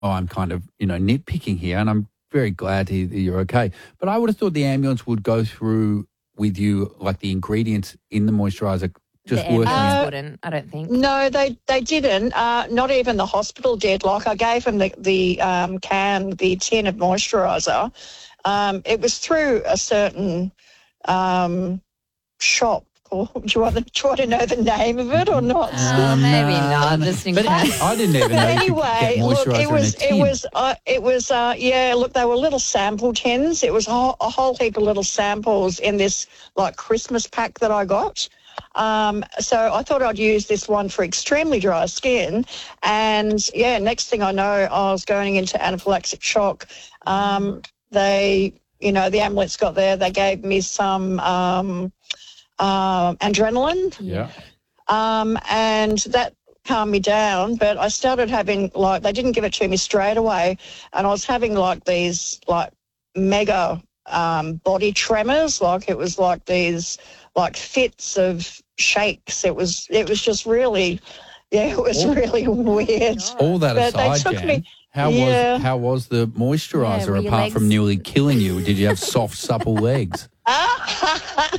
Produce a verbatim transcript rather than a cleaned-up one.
oh, I'm kind of, you know, nitpicking here, and I'm very glad to hear that you're okay. But I would have thought the ambulance would go through with you, like the ingredients in the moisturiser, just the working ambulance out. wouldn't, I don't think. No, they they didn't. Uh, not even the hospital did. Like I gave them the the um, can, the tin of moisturiser. Um, it was through a certain um, shop. Or do you want the, do you want to know the name of it or not? Uh, maybe no, not, no. just in But case. I didn't even But know you could anyway, get look, moisturiser it was in a it tin. was uh, it was uh, yeah. Look, they were little sample tins. It was a whole, a whole heap of little samples in this like Christmas pack that I got. Um, so I thought I'd use this one for extremely dry skin, and yeah, next thing I know, I was going into anaphylactic shock. Um, they, you know, the ambulance got there. They gave me some um, uh, adrenaline. Yeah. Um, and that calmed me down, but I started having, like, they didn't give it to me straight away, and I was having, like, these, like, mega um, body tremors, like it was like these, like, fits of shakes. It was, it was just really, yeah, it was Oh. really weird. All that But they aside, took Jan, me- how yeah. was how was the Yeah, moisturiser were your apart legs- from nearly killing you? Did you have soft, supple legs?